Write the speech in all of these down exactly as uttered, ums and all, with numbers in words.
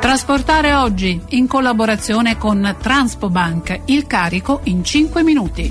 Trasportare oggi, in collaborazione con Transpobank, il carico in cinque minuti.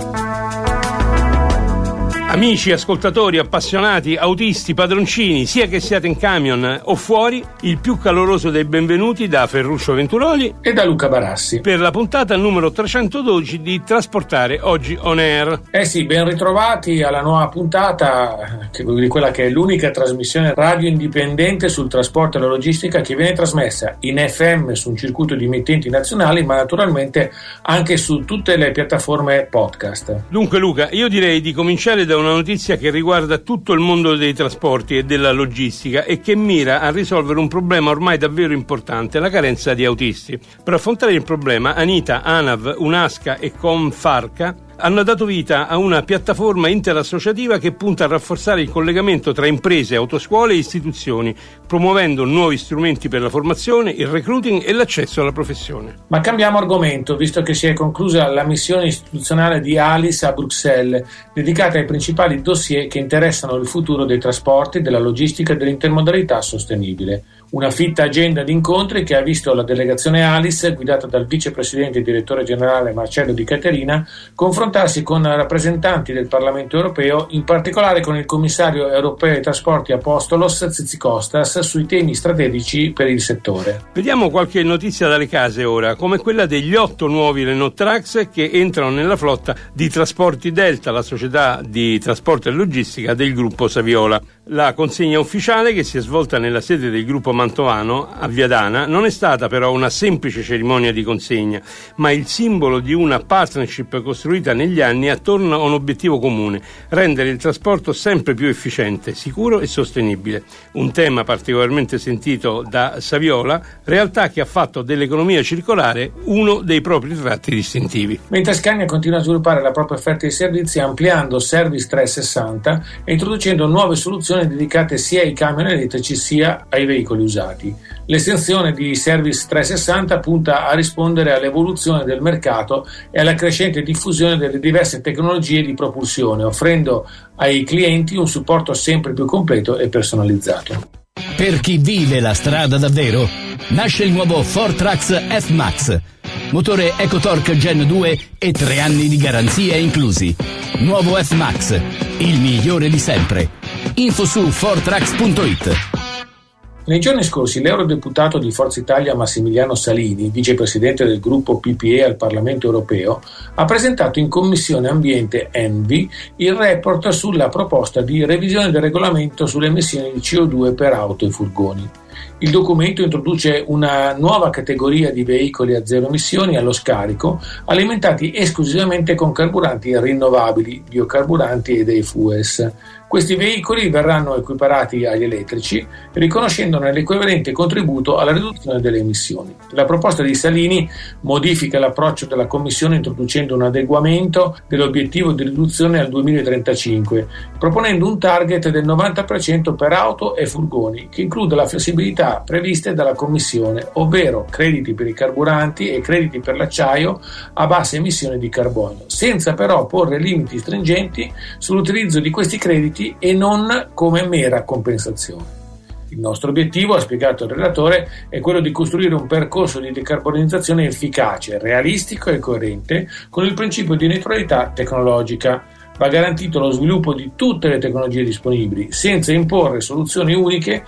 Amici, ascoltatori, appassionati, autisti, padroncini, sia che siate in camion o fuori, il più caloroso dei benvenuti da Ferruccio Venturoli e da Luca Barassi per la puntata numero trecentododici di Trasportare Oggi On Air. Eh sì, ben ritrovati alla nuova puntata di quella che è l'unica trasmissione radio indipendente sul trasporto e la logistica che viene trasmessa in F M su un circuito di emittenti nazionali, ma naturalmente anche su tutte le piattaforme podcast. Dunque Luca, io direi di cominciare da una notizia che riguarda tutto il mondo dei trasporti e della logistica e che mira a risolvere un problema ormai davvero importante, la carenza di autisti. Per affrontare il problema, Anita, ANAV, Unasca e Confarca hanno dato vita a una piattaforma interassociativa che punta a rafforzare il collegamento tra imprese, autoscuole e istituzioni, promuovendo nuovi strumenti per la formazione, il recruiting e l'accesso alla professione. Ma cambiamo argomento, visto che si è conclusa la missione istituzionale di Alice a Bruxelles, dedicata ai principali dossier che interessano il futuro dei trasporti, della logistica e dell'intermodalità sostenibile. Una fitta agenda di incontri che ha visto la delegazione Alice, guidata dal vicepresidente e direttore generale Marcello Di Caterina, confrontarsi con rappresentanti del Parlamento europeo, in particolare con il commissario europeo ai trasporti Apostolos Tzitzikostas, sui temi strategici per il settore. Vediamo qualche notizia dalle case ora, come quella degli otto nuovi Renault Trax che entrano nella flotta di Trasporti Delta, la società di trasporto e logistica del gruppo Saviola. La consegna ufficiale, che si è svolta nella sede del gruppo Mantovano a Viadana, non è stata però una semplice cerimonia di consegna, ma il simbolo di una partnership costruita negli anni attorno a un obiettivo comune: rendere il trasporto sempre più efficiente, sicuro e sostenibile. Un tema particolarmente sentito da Saviola, realtà che ha fatto dell'economia circolare uno dei propri tratti distintivi. Mentre Scania continua a sviluppare la propria offerta di servizi ampliando Service trecentosessanta e introducendo nuove soluzioni dedicate sia ai camion elettrici sia ai veicoli usati. L'estensione di Service trecentosessanta punta a rispondere all'evoluzione del mercato e alla crescente diffusione delle diverse tecnologie di propulsione, offrendo ai clienti un supporto sempre più completo e personalizzato. Per chi vive la strada davvero, nasce il nuovo Ford Trucks F-Max. Motore EcoTorque Gen due e tre anni di garanzia inclusi. Nuovo F-Max, il migliore di sempre. Info su ford trucks punto it. Nei giorni scorsi l'eurodeputato di Forza Italia Massimiliano Salini, vicepresidente del gruppo P P E al Parlamento europeo, ha presentato in Commissione Ambiente ENVI il report sulla proposta di revisione del regolamento sulle emissioni di C O due per auto e furgoni. Il documento introduce una nuova categoria di veicoli a zero emissioni allo scarico, alimentati esclusivamente con carburanti rinnovabili, biocarburanti ed E F U S. Questi veicoli verranno equiparati agli elettrici, riconoscendone l'equivalente contributo alla riduzione delle emissioni. La proposta di Salini modifica l'approccio della Commissione introducendo un adeguamento dell'obiettivo di riduzione al duemilatrentacinque, proponendo un target del novanta per cento per auto e furgoni, che include la flessibilità previste dalla Commissione, ovvero crediti per i carburanti e crediti per l'acciaio a bassa emissione di carbonio, senza però porre limiti stringenti sull'utilizzo di questi crediti e non come mera compensazione. Il nostro obiettivo, ha spiegato il relatore, è quello di costruire un percorso di decarbonizzazione efficace, realistico e coerente con il principio di neutralità tecnologica. Va garantito lo sviluppo di tutte le tecnologie disponibili, senza imporre soluzioni uniche